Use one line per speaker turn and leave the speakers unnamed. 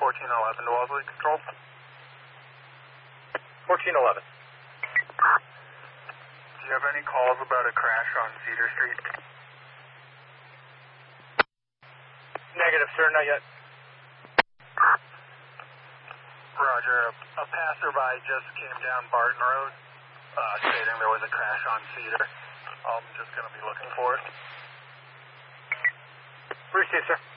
1411 to Wellesley Control.
1411.
Do you have any calls about a crash on Cedar Street?
Negative, sir, not yet.
Roger. A passerby just came down Barton Road, stating there was a crash on Cedar. I'm just going to be looking for it.
Received, sir.